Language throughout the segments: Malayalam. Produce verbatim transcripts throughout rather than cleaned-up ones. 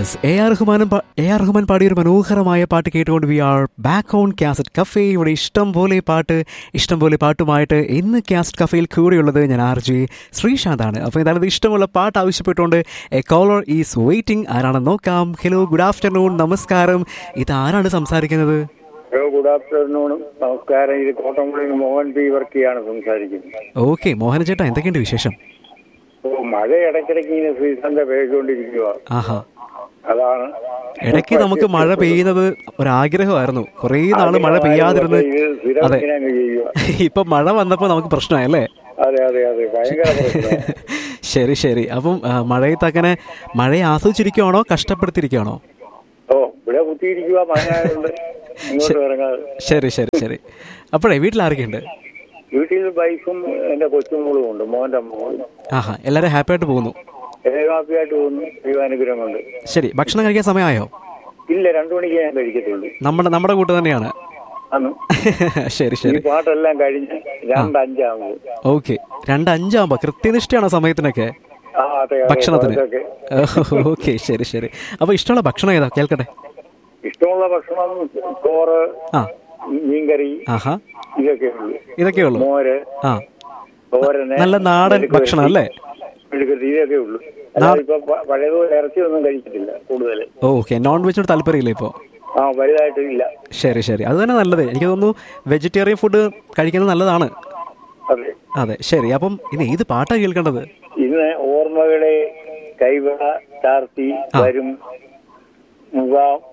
യെസ്, എ ആർ റഹ്മാനും എ ആർ റഹ്മാൻ പാടിയ ഒരു മനോഹരമായ പാട്ട് കേട്ടുകൊണ്ട് V are back on cassette cafe. ഇവിടെ ഇഷ്ടം പോലെ പാട്ട് ഇഷ്ടം പോലെ പാട്ടുമായിട്ട് ഇന്ന് കാസറ്റ് കഫേയിൽ കൂടെയുള്ളത് ഞാൻ ആർ ജെ ശ്രീശാന്താണ്. അപ്പോൾ എന്തായാലും ഇഷ്ടമുള്ള പാട്ട് ആവശ്യപ്പെട്ടുകൊണ്ട് എ കോളർ ഈസ് വെയിറ്റിംഗ്. ആരാണെന്ന് നോക്കാം. ഹലോ, ഗുഡ് ആഫ്റ്റർനൂൺ, നമസ്കാരം. ഇത് ആരാണ് സംസാരിക്കുന്നത്? ഹലോ, ഗുഡ് ആഫ്റ്റർനൂൺ, നമസ്കാരം. ഇത് കോട്ടമ്പള്ളിയിൽ മോഹൻ പി വർക്കിയാണ് സംസാരിക്കുന്നത്. ഓക്കെ മോഹന ചേട്ടാ, എന്തൊക്കെയുണ്ട് വിശേഷം? ഓ, മഴ ഇടയ്ക്കിടയ്ക്ക് ഇങ്ങനെ സീസണിന്റെ പെയ്തുകൊണ്ടിരിക്കുക. ആഹാ, അതാണ് ഇടയ്ക്ക് നമുക്ക് മഴ പെയ്യുന്നത് ഒരാഗ്രഹമായിരുന്നു. കുറേ നാള് മഴ പെയ്യാതിരുന്ന്. അതെ, ഇപ്പൊ മഴ വന്നപ്പോ നമുക്ക് പ്രശ്നമായല്ലേ? അതെ അതെ അതെ, ഭയങ്കര പ്രശ്നം. ശരി ശരി. അപ്പം മഴയത്ത് അങ്ങനെ മഴയെ ആസ്വദിച്ചിരിക്കുകയാണോ കഷ്ടപ്പെടുത്തിയിരിക്കുകയാണോ? ഓ, ഇവിടെ കുത്തിയിരിക്കുക, മഴയായതുകൊണ്ട് ഇങ്ങോട്ട് ഇറങ്ങാതെ. ശരി ശരി ശരി. അപ്പോഴേ വീട്ടിൽ ആരൊക്കെയുണ്ട്? വീട്ടിൽ വൈഫും എന്റെ കൊച്ചുമോളും ഉണ്ട്, മോന്റെ മോളും. ആഹാ, എല്ലാവരും ഹാപ്പി ആയിട്ട് പോകുന്നു? ഹാപ്പിയായിട്ട് പോകുന്നു, ദൈവാനുഗ്രഹം കൊണ്ട്. ശരി, ഭക്ഷണം കഴിക്കാൻ സമയമായോ? ഇല്ല, രണ്ടു മണിക്ക് ഞാൻ കഴിക്കത്തുള്ളൂ. നമ്മുടെ നമ്മുടെ കൂട്ട് തന്നെയാണ്. ശരി ശരി. പാട്ടെല്ലാം കഴിഞ്ഞ് രണ്ടഞ്ചാകുമ്പോ. ഓക്കെ, രണ്ടഞ്ചാകുമ്പോ കൃത്യനിഷ്ഠയാണോ സമയത്തിനൊക്കെ ഭക്ഷണത്തിന്? ഓക്കെ, ശരി ശരി. അപ്പൊ ഇഷ്ടമുള്ള ഭക്ഷണം ഏതാ കേൾക്കട്ടെ? ഇഷ്ടമുള്ള ഭക്ഷണം ചോറ്, മീൻകറി, ഇതൊക്കെ ഉള്ളു. ഇതൊക്കെ ഉള്ളു. മോര്, ആ, തോരന്, നല്ല നാടൻ ഭക്ഷണം അല്ലേ? ഇതൊക്കെ ഉള്ളു. ഇപ്പൊ പഴയതുപോലെ ഇറച്ചിയൊന്നും കഴിക്കത്തില്ല കൂടുതൽ. ഓക്കെ, നോൺ വെജിനോട് താല്പര്യമില്ല ഇപ്പൊ? ആ, വലുതായിട്ടില്ല. ശരി ശരി, അത് തന്നെ നല്ലത്. എനിക്ക് തോന്നുന്നു വെജിറ്റേറിയൻ ഫുഡ് കഴിക്കുന്നത് നല്ലതാണ്. അതെ അതെ. ശരി, അപ്പം ഇന്ന് ഏത് പാട്ടാണ് കേൾക്കേണ്ടത്? ഇന്ന് ഓർമ്മകളെ കൈവള ചാർത്തി വരും മുഖ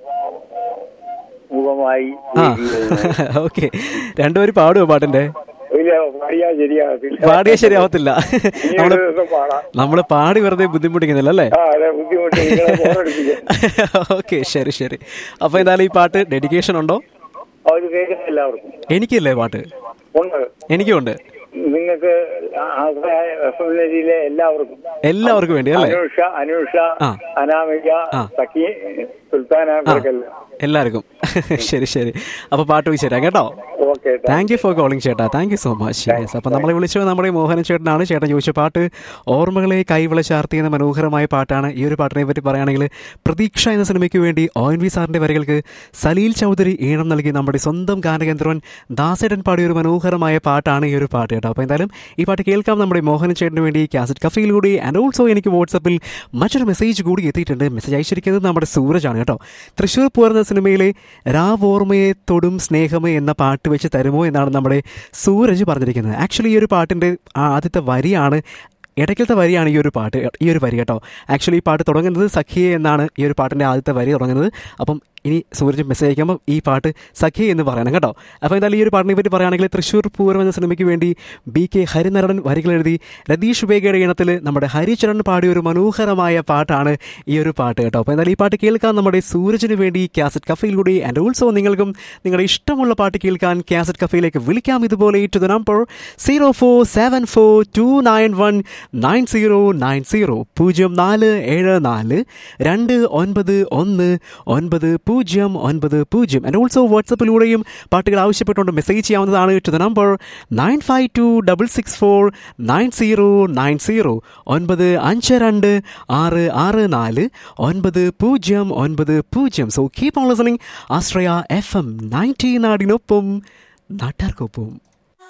മുഖമായി. ഓക്കെ, രണ്ടുപേരും പാടുവോ പാട്ടിന്റെ? പാടിയാ ശരിയാവത്തില്ല. നമ്മള് നമ്മള് പാടി വെറുതെ ബുദ്ധിമുട്ടിക്കുന്നില്ല അല്ലേ? ഓക്കെ, ശരി ശരി. അപ്പൊ എന്തായാലും ഈ പാട്ട് ഡെഡിക്കേഷൻ ഉണ്ടോ? എനിക്കില്ലേ പാട്ട്? എനിക്കും ഉണ്ട്. നിങ്ങൾക്ക് എല്ലാവർക്കും എല്ലാവർക്കും വേണ്ടി അല്ലേ? അനുഷ അനുഷ അനാമിക, സഖി, സുൽത്താന, എല്ലാവർക്കും. ശരി ശരി. അപ്പൊ പാട്ട് പോയി ശരിയാ കേട്ടോ. താങ്ക് യു ഫോർ കോളിംഗ് ചേട്ടാ, thank you so much. Yes, അപ്പം നമ്മളെ വിളിച്ചത് നമ്മുടെ മോഹനൻ ചേട്ടനാണ്. ചേട്ടൻ ചോദിച്ച പാട്ട് ഓർമ്മകളെ കൈവിള ചാർത്തി എന്ന മനോഹരമായ പാട്ടാണ്. ഈ ഒരു പാട്ടിനെ പറ്റി പറയുകയാണെങ്കിൽ പ്രതീക്ഷ എന്ന സിനിമയ്ക്ക് വേണ്ടി ഒ എൻ വി സാറിൻ്റെ വരികൾക്ക് സലീൽ ചൗധരി ഈണം നൽകി നമ്മുടെ സ്വന്തം ഗാനകേന്ദ്രൻ ദാസേട്ടൻ പാടിയ ഒരു മനോഹരമായ പാട്ടാണ് ഈ ഒരു പാട്ട് കേട്ടോ. അപ്പോൾ എന്തായാലും ഈ പാട്ട് കേൾക്കാം നമ്മുടെ മോഹനൻ ചേട്ടന് വേണ്ടി കാസറ്റ് കഫയിലൂടെ. ആൻഡ് ഓൾസോ എനിക്ക് വാട്സപ്പിൽ മറ്റൊരു മെസ്സേജ് കൂടി എത്തിയിട്ടുണ്ട്. മെസ്സേജ് അയച്ചിരിക്കുന്നത് നമ്മുടെ സൂരജാണ് കേട്ടോ. തൃശ്ശൂർ പൂർണ്ണ സിനിമയിലെ രാവോർമ്മയെ തൊടും സ്നേഹമേ എന്ന പാട്ട് വെച്ച് തരുമോ എന്നാണ് നമ്മുടെ സൂരജ് പറഞ്ഞിരിക്കുന്നത്. ആക്ച്വലി ഈ ഒരു പാട്ടിൻ്റെ ആദ്യത്തെ വരിയാണ്, ഇടയ്ക്കലത്തെ വരിയാണ് ഈ ഒരു പാട്ട്, ഈ ഒരു വരി കേട്ടോ. ആക്ച്വലി ഈ പാട്ട് തുടങ്ങുന്നത് സഖിയെ എന്നാണ് ഈ ഒരു പാട്ടിൻ്റെ ആദ്യത്തെ വരി തുടങ്ങുന്നത്. അപ്പം ഇനി സൂരജ് മെസ്സേജ് അയക്കുമ്പോൾ ഈ പാട്ട് സഖി എന്ന് പറയണം കേട്ടോ. അപ്പോൾ എന്തായാലും ഈ ഒരു പാട്ടിനെ പറ്റി പറയുകയാണെങ്കിൽ തൃശ്ശൂർ പൂരം എന്ന സിനിമയ്ക്ക് വേണ്ടി ബി കെ ഹരിനാരായണൻ വരികൾ എഴുതി രതീഷ് ബേഗയുടെ ഈണത്തിൽ നമ്മുടെ ഹരിചരൺ പാടിയ ഒരു മനോഹരമായ പാട്ടാണ് ഈ ഒരു പാട്ട് കേട്ടോ. അപ്പോൾ എന്തായാലും ഈ പാട്ട് കേൾക്കാൻ നമ്മുടെ സൂരജിന് വേണ്ടി കാസറ്റ് കഫയിലൂടെ. ആൻഡ് ഓൾസോ നിങ്ങൾക്കും നിങ്ങളുടെ ഇഷ്ടമുള്ള പാട്ട് കേൾക്കാൻ കാസറ്റ് കഫയിലേക്ക് വിളിക്കാം. ഇതുപോലെ to the number zero four seven four to nine one nine zero nine zero പൂജ്യം നാല് ഏഴ് നാല് രണ്ട് ഒൻപത് ഒന്ന് ഒൻപത് പൂജ്യം ഒൻപത് പൂജ്യം. ആൻഡ് ഓൾസോ വാട്സപ്പിലൂടെയും പാട്ടുകൾ ആവശ്യപ്പെട്ടുകൊണ്ട് മെസ്സേജ് ചെയ്യാവുന്നതാണ്. To the number nine five to double six four nine zero nine zero ഒൻപത് അഞ്ച് രണ്ട് ആറ് ആറ് നാല് ഒൻപത് പൂജ്യം ഒൻപത് പൂജ്യം. So keep on listening Ashraya F M ninety, നാടിനൊപ്പം നാട്ടാർക്കൊപ്പം.